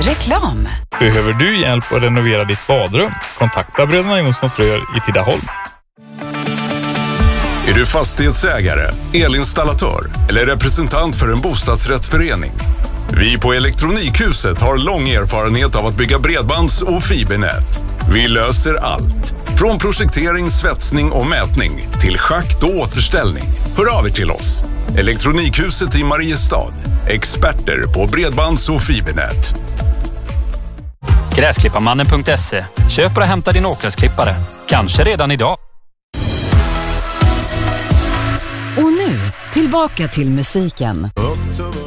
Reklam. Behöver du hjälp att renovera ditt badrum? Kontakta Bröderna Jonssons Rör i Tidaholm. Är du fastighetsägare, elinstallatör eller representant för en bostadsrättsförening? Vi på Elektronikhuset har lång erfarenhet av att bygga bredbands- och fibernät. Vi löser allt. Från projektering, svetsning och mätning till schakt och återställning. Hör av er till oss. Elektronikhuset i Mariestad. Experter på bredbands- och fibernät. Gräsklipparmannen.se. Köp och hämta din åkgräsklippare. Kanske redan idag. Och nu, tillbaka till musiken.